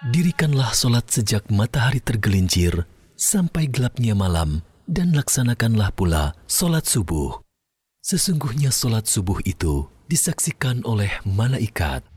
Dirikanlah solat sejak matahari tergelincir sampai gelapnya malam, dan laksanakanlah pula solat subuh. Sesungguhnya solat subuh itu disaksikan oleh malaikat.